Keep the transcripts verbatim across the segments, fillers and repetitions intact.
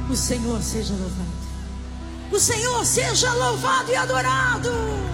O Senhor seja louvado. O Senhor seja louvado e adorado.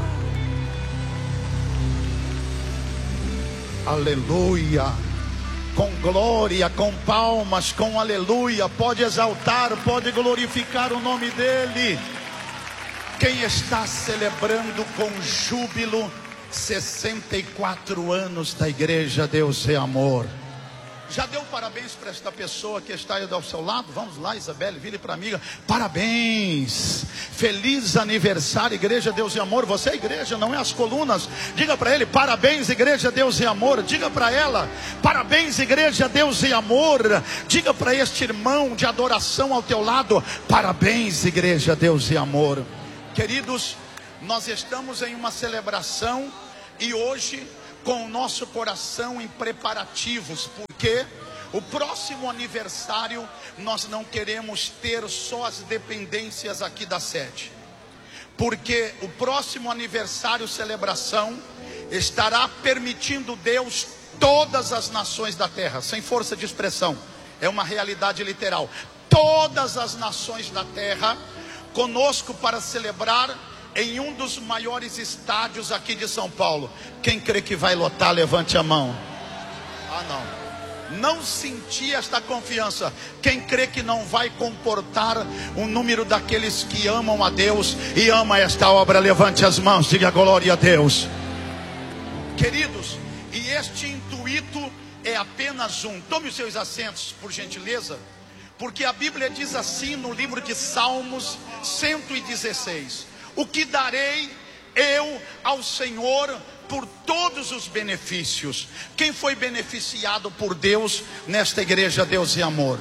Aleluia. Com glória, com palmas, com aleluia. Pode exaltar, pode glorificar o nome dele. Quem está celebrando com júbilo sessenta e quatro anos da igreja Deus é Amor? Já deu parabéns para esta pessoa que está aí ao seu lado? Vamos lá, Isabelle, vire para a amiga. Parabéns, feliz aniversário, igreja Deus é Amor. Você é igreja, não é as colunas. Diga para ele, parabéns, igreja Deus é Amor. Diga para ela, parabéns, igreja Deus é Amor. Diga para este irmão de adoração ao teu lado, parabéns, igreja Deus é Amor. Queridos, nós estamos em uma celebração e hoje com o nosso coração em preparativos, porque o próximo aniversário nós não queremos ter só as dependências aqui da sede, porque o próximo aniversário, celebração, estará permitindo Deus todas as nações da terra, sem força de expressão, é uma realidade literal, todas as nações da terra conosco para celebrar em um dos maiores estádios aqui de São Paulo. Quem crê que vai lotar, levante a mão. Ah não, não senti esta confiança. Quem crê que não vai comportar o número daqueles que amam a Deus e ama esta obra, levante as mãos, diga glória a Deus. Queridos, e este intuito é apenas um. Tome os seus assentos, por gentileza, porque a Bíblia diz assim no livro de Salmos cento e dezesseis: o que darei eu ao Senhor por todos os benefícios? Quem foi beneficiado por Deus nesta igreja Deus e Amor?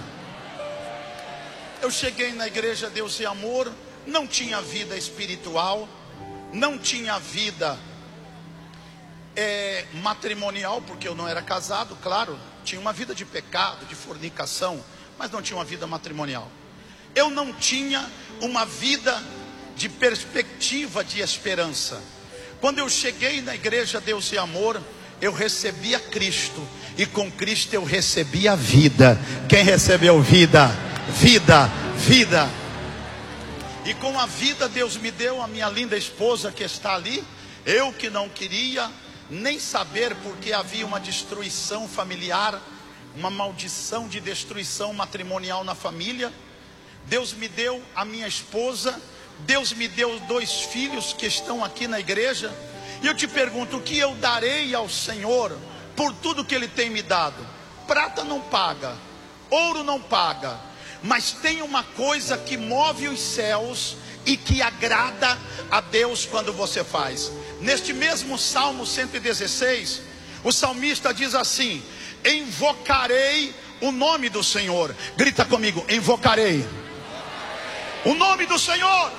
Eu cheguei na igreja Deus e Amor, não tinha vida espiritual, não tinha vida é, matrimonial, porque eu não era casado, claro, tinha uma vida de pecado, de fornicação, mas não tinha uma vida matrimonial. Eu não tinha uma vida de perspectiva de esperança. Quando eu cheguei na igreja Deus e Amor, eu recebi a Cristo, e com Cristo eu recebi a vida. Quem recebeu vida? Vida, vida. E com a vida Deus me deu a minha linda esposa que está ali. Eu que não queria nem saber, porque havia uma destruição familiar, uma maldição de destruição matrimonial na família. Deus me deu a minha esposa. Deus me deu dois filhos que estão aqui na igreja. E eu te pergunto, o que eu darei ao Senhor por tudo que Ele tem me dado? Prata não paga, ouro não paga, mas tem uma coisa que move os céus e que agrada a Deus quando você faz. Neste mesmo Salmo cento e dezesseis, o salmista diz assim: invocarei o nome do Senhor. Grita comigo, invocarei o nome do Senhor.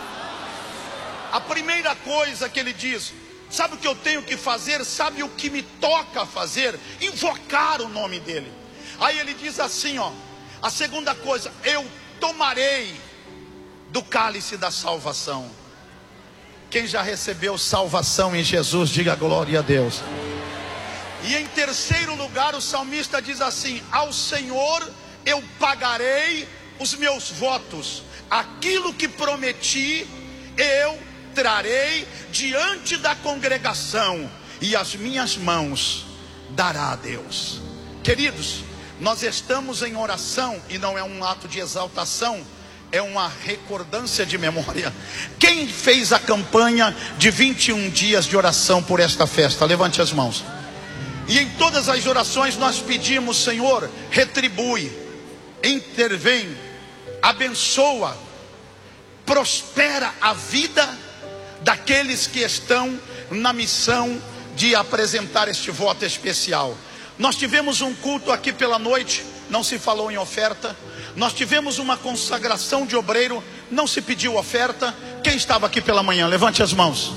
A primeira coisa que ele diz, sabe o que eu tenho que fazer? Sabe o que me toca fazer? Invocar o nome dele. Aí ele diz assim, ó, a segunda coisa: eu tomarei do cálice da salvação. Quem já recebeu salvação em Jesus, diga glória a Deus. E em terceiro lugar, o salmista diz assim: ao Senhor eu pagarei os meus votos, aquilo que prometi eu trarei diante da congregação, e as minhas mãos dará a Deus. Queridos, nós estamos em oração, e não é um ato de exaltação, é uma recordância de memória. Quem fez a campanha de vinte e um dias de oração por esta festa? Levante as mãos. E em todas as orações nós pedimos: Senhor, retribui, intervém, abençoa, prospera a vida daqueles que estão na missão de apresentar este voto especial. Nós tivemos um culto aqui pela noite, não se falou em oferta. Nós tivemos uma consagração de obreiro, não se pediu oferta. Quem estava aqui pela manhã? Levante as mãos.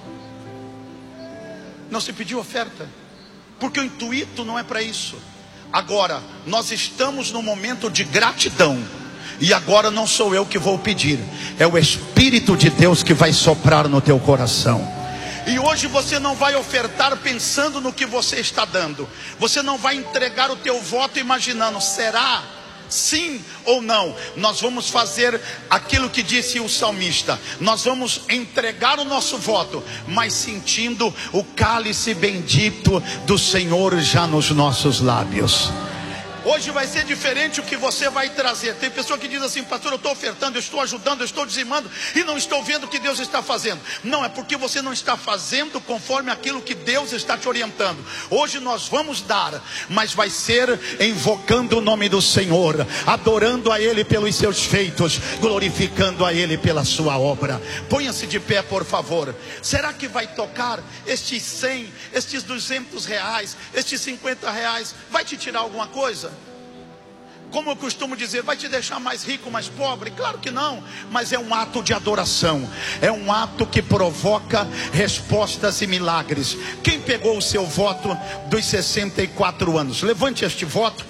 Não se pediu oferta, porque o intuito não é para isso. Agora, nós estamos no momento de gratidão. E agora não sou eu que vou pedir, é o Espírito de Deus que vai soprar no teu coração. E hoje você não vai ofertar pensando no que você está dando. Você não vai entregar o teu voto imaginando: será Sim ou não? Nós vamos fazer aquilo que disse o salmista. Nós vamos entregar o nosso voto, mas sentindo o cálice bendito do Senhor já nos nossos lábios. Hoje vai ser diferente o que você vai trazer. Tem pessoa que diz assim: pastor, eu estou ofertando, eu estou ajudando, eu estou dizimando e não estou vendo o que Deus está fazendo. Não, é porque você não está fazendo conforme aquilo que Deus está te orientando. Hoje nós vamos dar, mas vai ser invocando o nome do Senhor, adorando a Ele pelos seus feitos, glorificando a Ele pela sua obra. Ponha-se de pé, por favor. Será que vai tocar estes cem, estes duzentos reais, estes cinquenta reais? Vai te tirar alguma coisa? Como eu costumo dizer, vai te deixar mais rico, mais pobre? Claro que não, mas é um ato de adoração, é um ato que provoca respostas e milagres. Quem pegou o seu voto dos sessenta e quatro anos? Levante este voto.